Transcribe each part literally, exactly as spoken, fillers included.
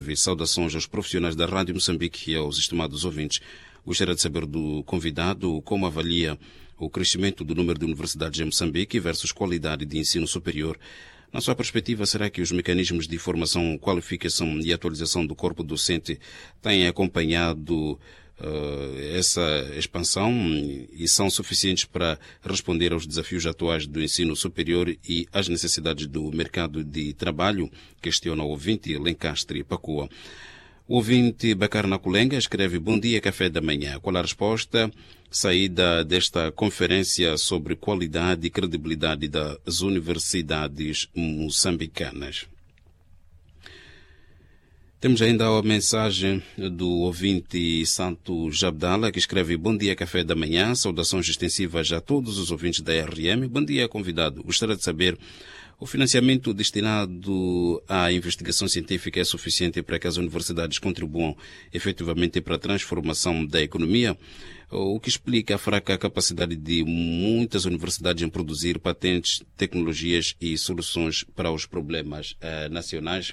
breve. Saudações aos profissionais da Rádio Moçambique e aos estimados ouvintes. Gostaria de saber do convidado como avalia o crescimento do número de universidades em Moçambique versus qualidade de ensino superior. Na sua perspectiva, será que os mecanismos de formação, qualificação e atualização do corpo docente têm acompanhado uh, essa expansão e são suficientes para responder aos desafios atuais do ensino superior e às necessidades do mercado de trabalho? Questiona o ouvinte Lencastre Pacua. O ouvinte Bacar Naculenga escreve: bom dia, café da manhã. Qual a resposta? Saída desta conferência sobre qualidade e credibilidade das universidades moçambicanas. Temos ainda a mensagem do ouvinte Santo Jabdala, que escreve: bom dia, café da manhã. Saudações extensivas a todos os ouvintes da R M. Bom dia, convidado. Gostaria de saber, o financiamento destinado à investigação científica é suficiente para que as universidades contribuam efetivamente para a transformação da economia? O que explica a fraca capacidade de muitas universidades em produzir patentes, tecnologias e soluções para os problemas eh, nacionais?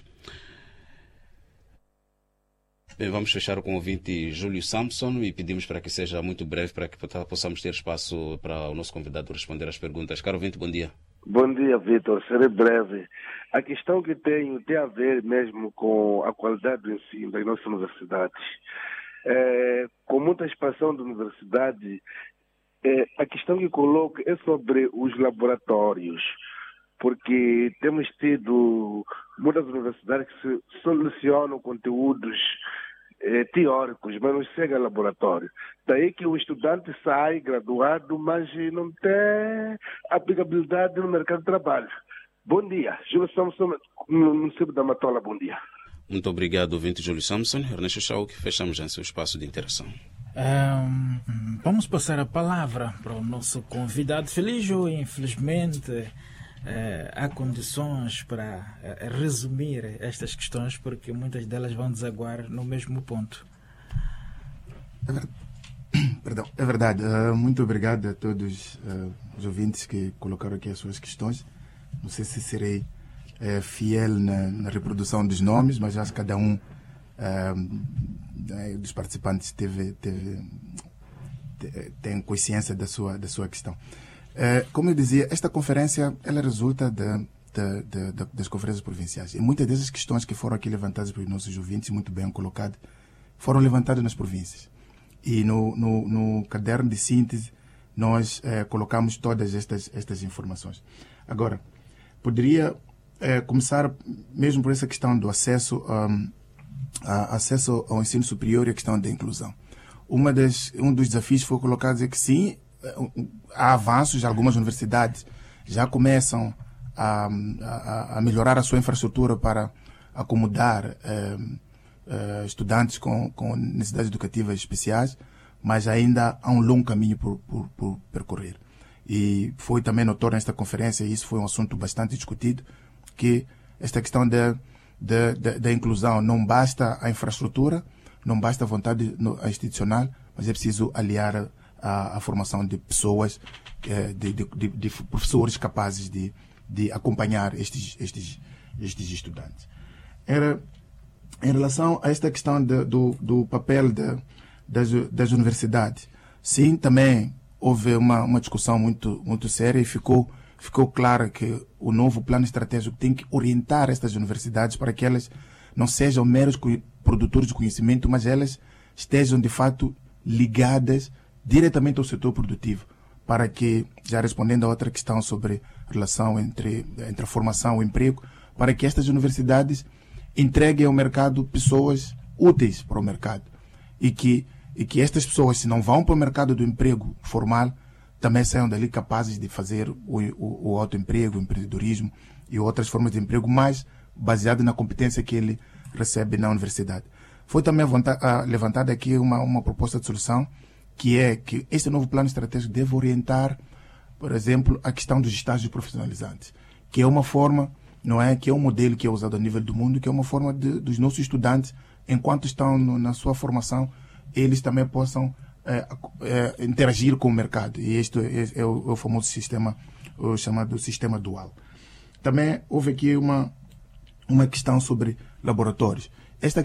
Bem, vamos fechar com o ouvinte Júlio Samson e pedimos para que seja muito breve, para que possamos ter espaço para o nosso convidado responder às perguntas. Caro ouvinte, bom dia. Bom dia, Vitor. Serei breve. A questão que tenho tem a ver mesmo com a qualidade do ensino das nossas universidades. É, com muita expansão da universidade, é, a questão que coloco é sobre os laboratórios, porque temos tido muitas universidades que se solucionam conteúdos é, teóricos, mas não chega a laboratório. Daí que o estudante sai graduado, mas não tem aplicabilidade no mercado de trabalho. Bom dia. Júlio Samson, no município da Matola, bom dia. Muito obrigado, ouvinte Júlio Samson. Ernesto Chau, que fechamos já seu espaço de interação. Um, vamos passar a palavra para o nosso convidado. Feliz ou infelizmente, uh, há condições para uh, resumir estas questões, porque muitas delas vão desaguar no mesmo ponto. É verdade. Perdão, é verdade. Uh, muito obrigado a todos uh, os ouvintes que colocaram aqui as suas questões. Não sei se serei uh, fiel na, na reprodução dos nomes, mas acho que cada um uh, dos participantes teve, teve, te, tem consciência da sua, da sua questão. Uh, como eu dizia, esta conferência ela resulta de, de, de, de, das conferências provinciais. E muitas dessas questões que foram aqui levantadas pelos nossos ouvintes, muito bem colocadas, foram levantadas nas províncias. E no, no, no caderno de síntese nós eh, colocamos todas estas, estas informações. Agora, poderia eh, começar mesmo por essa questão do acesso, um, a, acesso ao ensino superior e a questão da inclusão. Uma das, um dos desafios foi colocado é que sim, há avanços, algumas universidades já começam a, a, a melhorar a sua infraestrutura para acomodar eh, Uh, estudantes com, com necessidades educativas especiais, mas ainda há um longo caminho por, por, por percorrer. E foi também notório nesta conferência, e isso foi um assunto bastante discutido, que esta questão da, da, da, da inclusão não basta a infraestrutura, não basta a vontade institucional, mas é preciso aliar a, a, a formação de pessoas, de, de, de, de professores capazes de, de acompanhar estes, estes, estes estudantes. Era Em relação a esta questão de, do, do papel de, das, das universidades, sim, também houve uma, uma discussão muito, muito séria e ficou, ficou claro que o novo plano estratégico tem que orientar estas universidades para que elas não sejam meros produtores de conhecimento, mas elas estejam, de fato, ligadas diretamente ao setor produtivo, para que, já respondendo a outra questão sobre a relação entre, entre a formação e o emprego, para que estas universidades entreguem ao mercado pessoas úteis para o mercado e que, e que estas pessoas, se não vão para o mercado do emprego formal, também saiam dali capazes de fazer o, o, o autoemprego, o empreendedorismo e outras formas de emprego mais baseado na competência que ele recebe na universidade. Foi também levantada aqui uma, uma proposta de solução, que é que este novo plano estratégico deve orientar, por exemplo, a questão dos estágios profissionalizantes, que é uma forma, não é, que é um modelo que é usado a nível do mundo, que é uma forma de, dos nossos estudantes, enquanto estão no, na sua formação, eles também possam é, é, interagir com o mercado. E este é, é, o, é o famoso sistema, o chamado sistema dual. Também houve aqui uma, uma questão sobre laboratórios. Esta